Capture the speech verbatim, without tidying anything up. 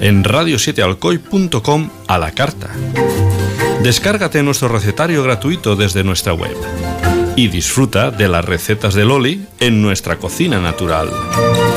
en radio siete alcoy punto com a la carta. Descárgate nuestro recetario gratuito desde nuestra web y disfruta de las recetas de Loli en nuestra cocina natural.